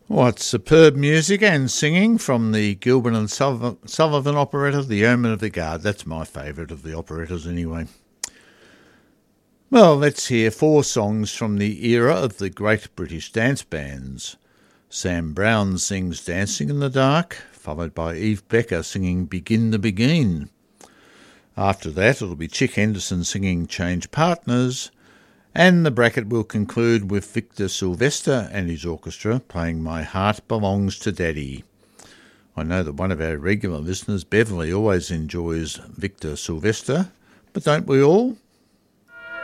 What superb music and singing from the Gilbert and Sullivan operetta, The Omen of the Guard. That's my favourite of the operettas anyway. Well, let's hear 4 songs from the era of the great British dance bands. Sam Brown sings Dancing in the Dark, followed by Eve Becker singing Begin the Begin. After that, it'll be Chick Henderson singing Change Partners, and the bracket will conclude with Victor Sylvester and his orchestra playing My Heart Belongs to Daddy. I know that one of our regular listeners, Beverly, always enjoys Victor Sylvester, but don't we all?